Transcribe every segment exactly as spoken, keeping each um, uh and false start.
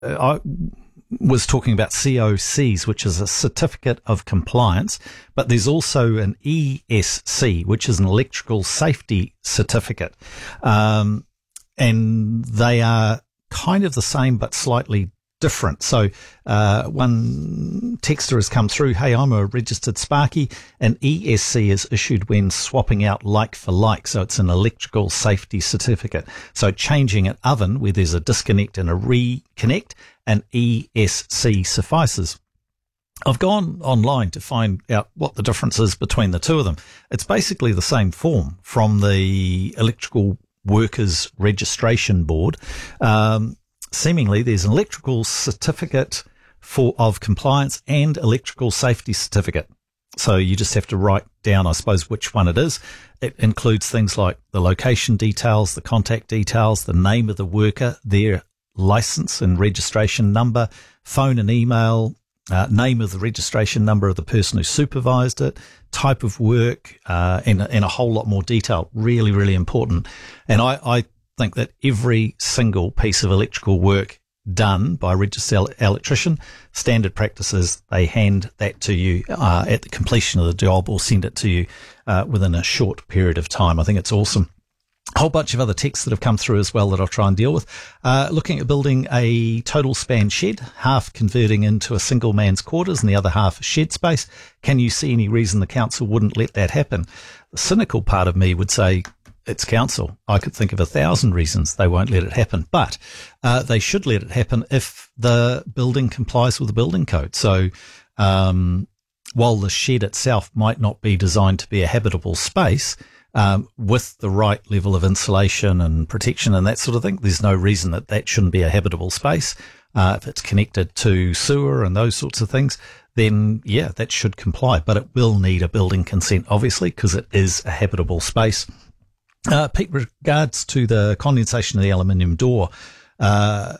I was talking about C O Cs, which is a certificate of compliance, but there's also an E S C, which is an electrical safety certificate. Um, and they are kind of the same, but slightly different. So, uh, one texter has come through, hey, I'm a registered Sparky. An E S C is issued when swapping out like for like. So it's an electrical safety certificate. So changing an oven where there's a disconnect and a reconnect, an E S C suffices. I've gone online to find out what the difference is between the two of them. It's basically the same form from the Electrical Workers Registration Board. Um, seemingly there's an electrical certificate for of compliance and electrical safety certificate. So you just have to write down, I suppose, which one it is. It includes things like the location details, the contact details, the name of the worker, their license and registration number, phone and email, uh, name of the registration number of the person who supervised it, type of work, uh, and, and a whole lot more detail. Really, really important. And I, I think that every single piece of electrical work done by a registered electrician, standard practices, they hand that to you uh, at the completion of the job or send it to you uh, within a short period of time. I think it's awesome. A whole bunch of other texts that have come through as well that I'll try and deal with. Uh, looking at building a total span shed, half converting into a single man's quarters and the other half shed space. Can you see any reason the council wouldn't let that happen? The cynical part of me would say it's council. I could think of a thousand reasons they won't let it happen, but uh, they should let it happen if the building complies with the building code. So um, while the shed itself might not be designed to be a habitable space, Um, with the right level of insulation and protection and that sort of thing, there's no reason that that shouldn't be a habitable space. Uh, if it's connected to sewer and those sorts of things, then yeah, that should comply, but it will need a building consent, obviously, because it is a habitable space. Uh, Pete, regards to the condensation of the aluminium door, uh,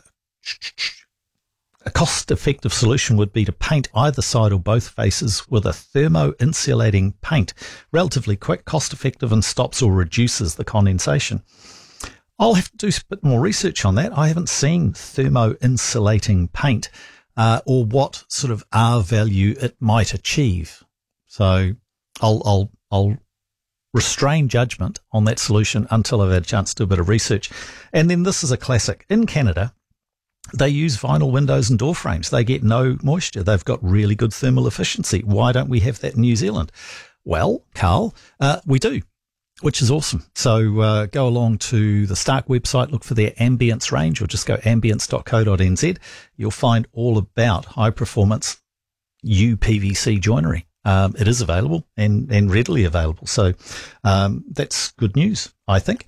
a cost-effective solution would be to paint either side or both faces with a thermo-insulating paint. Relatively quick, cost-effective, and stops or reduces the condensation. I'll have to do a bit more research on that. I haven't seen thermo-insulating paint uh, or what sort of R value it might achieve. So I'll, I'll, I'll restrain judgment on that solution until I've had a chance to do a bit of research. And then this is a classic. In Canada, they use vinyl windows and door frames. They get no moisture. They've got really good thermal efficiency. Why don't we have that in New Zealand? Well, Carl, uh, we do, which is awesome. So uh, go along to the Stark website, look for their Ambience range, or just go ambience dot co dot n z. You'll find all about high-performance U P V C joinery. Um, it is available and, and readily available. So um, that's good news, I think.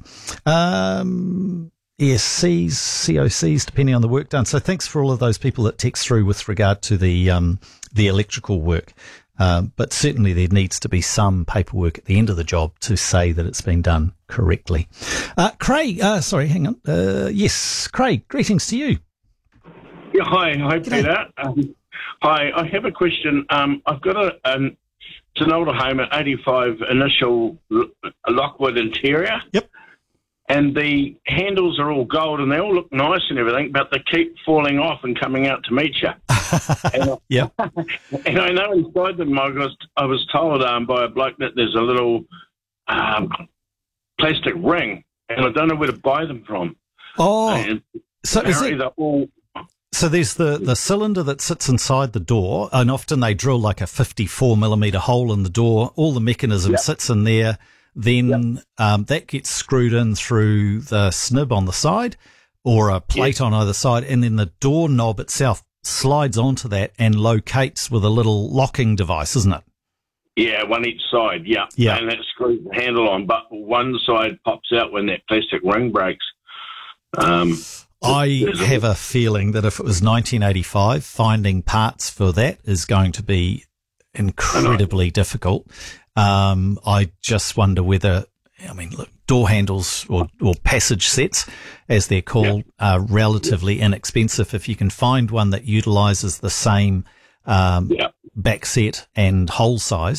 Um E S Cs, C O Cs, depending on the work done. So thanks for all of those people that text through with regard to the um, the electrical work. Um, but certainly there needs to be some paperwork at the end of the job to say that it's been done correctly. Uh, Craig, uh, sorry, hang on. Uh, yes, Craig, greetings to you. Yeah, hi, hi, Peter. Um, hi, I have a question. Um, I've got a an, it's an older home, an eighty-five initial Lockwood interior. Yep. And the handles are all gold and they all look nice and everything, but they keep falling off and coming out to meet you. and, yeah. and I know inside them, I was, I was told um, by a bloke that there's a little um, plastic ring, and I don't know where to buy them from. Oh, and so is it, all, so there's the, the cylinder that sits inside the door, and often they drill like a fifty-four millimeter hole in the door. All the mechanism yeah. sits in there. Then yep. um, that gets screwed in through the snib on the side or a plate yep. on either side, and then the door knob itself slides onto that and locates with a little locking device, isn't it? Yeah, one each side, yeah. yeah. And that screws the handle on, but one side pops out when that plastic ring breaks. Um, I have a feeling that if it was nineteen eighty-five, finding parts for that is going to be incredibly difficult. Um, I just wonder whether, I mean, look, door handles or, or passage sets, as they're called, yep. are relatively yep. inexpensive. If you can find one that utilizes the same um, yep. back set and hole size,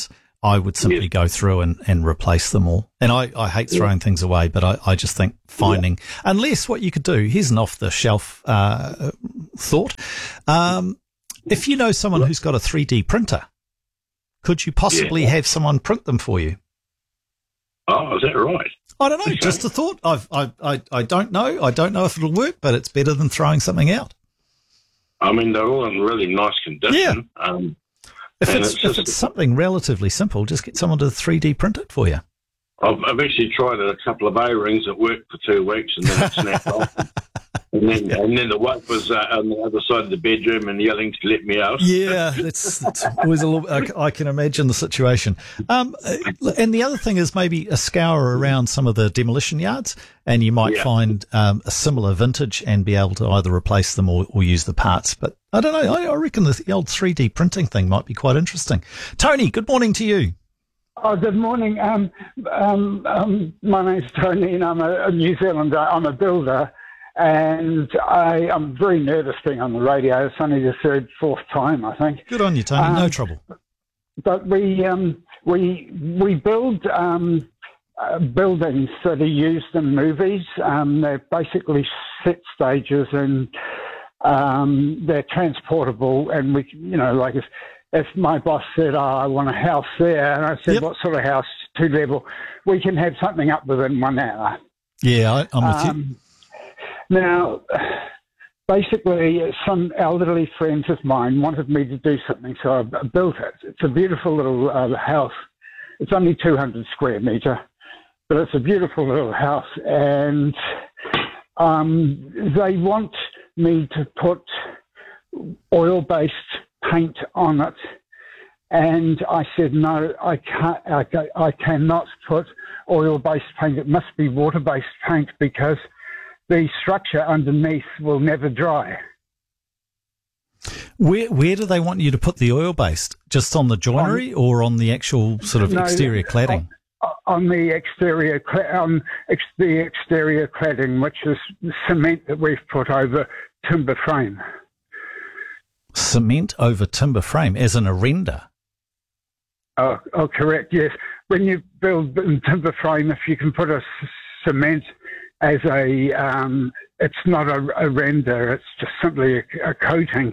I would simply Yes. go through and, and replace them all. And I, I hate throwing things away, but I, I just think finding, unless what you could do, here's an off the shelf uh, thought. Um, if you know someone who's got a three D printer, could you possibly Yeah. have someone print them for you? Oh, is that right? I don't know, Okay. just a thought. I've, I, I, I don't know. I don't know if it'll work, but it's better than throwing something out. I mean, they're all in really nice condition. Yeah. Um, If And it's, it's if just- it's something relatively simple, just get someone to three D print it for you. I've, I've actually tried a couple of A-rings that worked for two weeks and then it snapped off. And then, and then the wife was uh, on the other side of the bedroom and yelling to let me out. Yeah, it's, it's always a little. I, I can imagine the situation. Um, uh, and the other thing is maybe a scour around some of the demolition yards, and you might Yeah. find um, a similar vintage and be able to either replace them or, or use the parts. But I don't know. I, I reckon the, the old three D printing thing might be quite interesting. Tony, good morning to you. Oh, good morning. Um, um, um, my name's Tony, and I'm a, a New Zealander. I'm a builder, and I, I'm very nervous being on the radio. It's only the third, fourth time, I think. Good on you, Tony. no Um, trouble. But we um, we we build um, uh, buildings that are used in movies. Um, they're basically set stages, and um, they're transportable. And we, you know, like if if my boss said, "Oh, I want a house there," and I said, Yep. "What sort of house?" Two level. We can have something up within one hour. Yeah, I, I'm with you. Um, now, basically, some elderly friends of mine wanted me to do something, so I built it. It's a beautiful little uh, house. It's only two hundred square metre, but it's a beautiful little house. And um, they want me to put oil-based paint on it. And I said, no, I can't. I, ca- I cannot put oil-based paint. It must be water-based paint because the structure underneath will never dry. Where where do they want you to put the oil based? Just on the joinery or on the actual sort of No, exterior cladding? On, on the exterior, cla- on ex- the exterior cladding, which is cement that we've put over timber frame. Cement over timber frame, as in a render. Oh, oh, correct. Yes, when you build in timber frame, if you can put a c- cement as a, um, it's not a, a render. It's just simply a, a coating.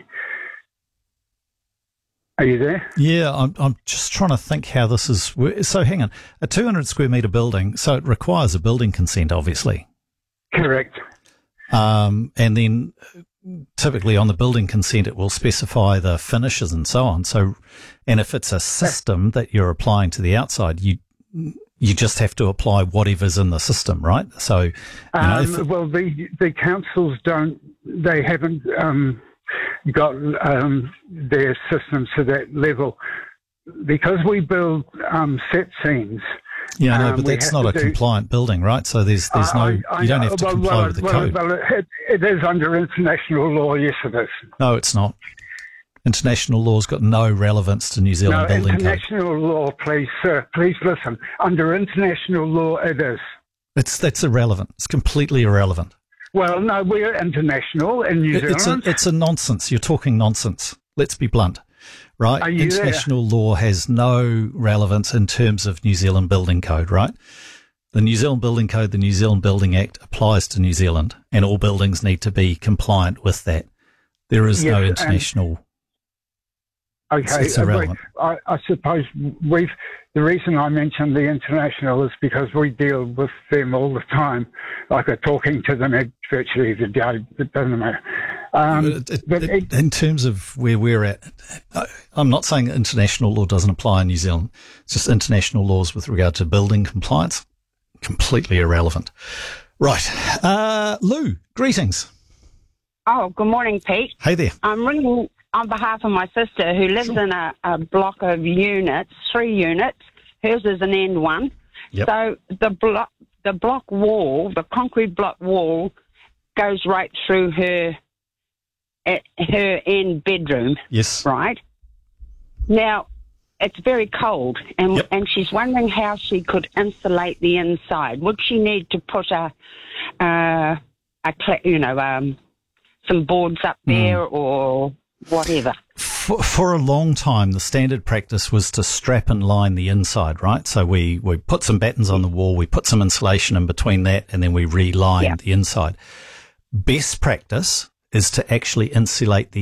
Are you there? Yeah, I'm I'm just trying to think how this is. So hang on, a two hundred square metre building, so it requires a building consent, obviously. Correct. Um, and then typically on the building consent, it will specify the finishes and so on. So, and if it's a system that you're applying to the outside, you you just have to apply whatever's in the system, right? So, you know, Um, if it- well, the the councils don't. They haven't um, got um, their systems to that level because we build um, set scenes. yeah, no, um, but we that's have not to a do- compliant building, right? So there's there's no, I- I you don't know. have to Well, comply well, with the well, code. Well, it, it is under international law. Yes, it is. No, it's not. International law's got no relevance to New Zealand No, building code. international law, please, sir. Please listen. Under international law, it is. It's that's irrelevant. It's completely irrelevant. Well, no, we're international in New It- it's a Zealand. it's a nonsense. You're talking nonsense. Let's be blunt, right? Are you there? International law has no relevance in terms of New Zealand building code, right? The New Zealand Building Code, the New Zealand Building Act applies to New Zealand, and all buildings need to be compliant with that. There is no Yes, and- international. Okay, it's uh, irrelevant. I, I suppose we've. The reason I mentioned the international is because we deal with them all the time. Like we're talking to them virtually every day. It doesn't matter. Um, It- it- but it- it, in terms of where we're at, I- I'm not saying international law doesn't apply in New Zealand. It's just international laws with regard to building compliance, completely irrelevant. Right. Uh, Lou, greetings. Oh, good morning, Pete. Hey there. I'm ringing on behalf of my sister who lives in a, a block of units, three units. Hers is an end one. Yep. So the block, the block wall, the concrete block wall, goes right through her, eh, her end bedroom. Yes. Right. Now, it's very cold, and Yep. and she's wondering how she could insulate the inside. Would she need to put a, uh, a cl- you know, um, some boards up there or whatever? for, for a long time, the standard practice was to strap and line the inside, right? So we, we put some battens on the wall, we put some insulation in between that, and then we reline Yeah. the inside. Best practice is to actually insulate the